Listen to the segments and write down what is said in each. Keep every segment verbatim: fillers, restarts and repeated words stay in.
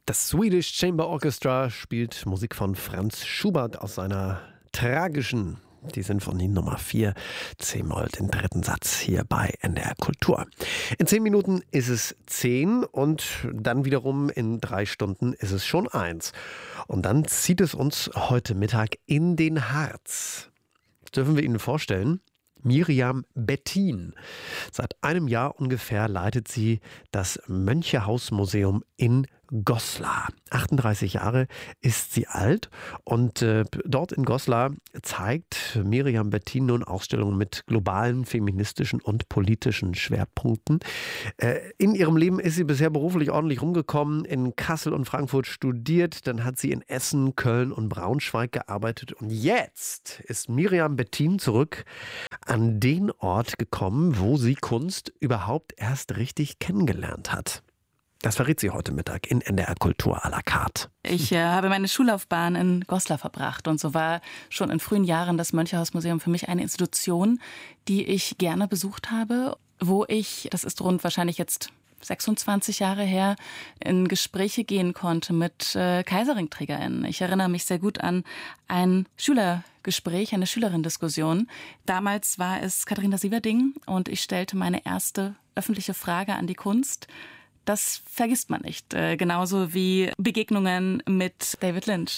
Das Swedish Chamber Orchestra spielt Musik von Franz Schubert aus seiner tragischen, die Sinfonie Nummer vier, C-Moll, den dritten Satz hier bei N D R Kultur. In zehn Minuten ist es zehn und dann wiederum in drei Stunden ist es schon eins. Und dann zieht es uns heute Mittag in den Harz. Das dürfen wir Ihnen vorstellen. Miriam Bettin. Seit einem Jahr ungefähr leitet sie das Mönchehaus-Museum in Goslar. achtunddreißig Jahre ist sie alt und äh, dort in Goslar zeigt Miriam Bettin nun Ausstellungen mit globalen, feministischen und politischen Schwerpunkten. Äh, in ihrem Leben ist sie bisher beruflich ordentlich rumgekommen, in Kassel und Frankfurt studiert, dann hat sie in Essen, Köln und Braunschweig gearbeitet und jetzt ist Miriam Bettin zurück an den Ort gekommen, wo sie Kunst überhaupt erst richtig kennengelernt hat. Das verrät sie heute Mittag in N D R Kultur à la carte. Ich äh, habe meine Schullaufbahn in Goslar verbracht und so war schon in frühen Jahren das Mönchehaus-Museum für mich eine Institution, die ich gerne besucht habe, wo ich, das ist rund wahrscheinlich jetzt sechsundzwanzig Jahre her, in Gespräche gehen konnte mit äh, Kaiserringträgerinnen. Ich erinnere mich sehr gut an ein Schülergespräch, eine Schülerindiskussion. Damals war es Katharina Sieverding und ich stellte meine erste öffentliche Frage an die Kunst. Das vergisst man nicht. Äh, genauso wie Begegnungen mit David Lynch.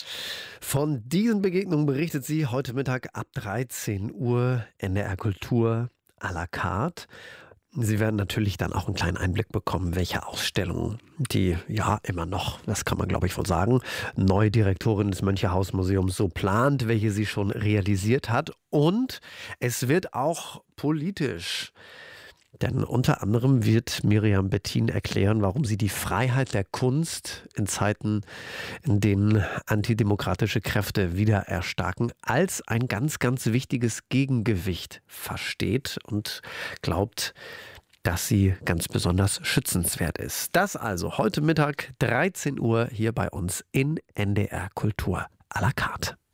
Von diesen Begegnungen berichtet sie heute Mittag ab dreizehn Uhr N D R Kultur à la carte. Sie werden natürlich dann auch einen kleinen Einblick bekommen, welche Ausstellungen die ja immer noch, das kann man glaube ich wohl sagen, neue Direktorin des Mönchehaus-Museums so plant, welche sie schon realisiert hat. Und es wird auch politisch. Denn unter anderem wird Miriam Bettin erklären, warum sie die Freiheit der Kunst in Zeiten, in denen antidemokratische Kräfte wieder erstarken, als ein ganz, ganz wichtiges Gegengewicht versteht und glaubt, dass sie ganz besonders schützenswert ist. Das also heute Mittag dreizehn Uhr hier bei uns in N D R Kultur à la carte.